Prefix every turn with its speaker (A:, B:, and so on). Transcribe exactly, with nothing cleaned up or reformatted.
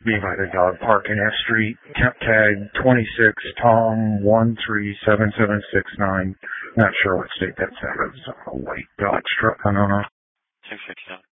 A: Be by the dog park in F Street, temp tag twenty-six Tom one three seven seven six nine. Not sure what state that's in. It's a white Dodge truck. I don't know.
B: six six seven.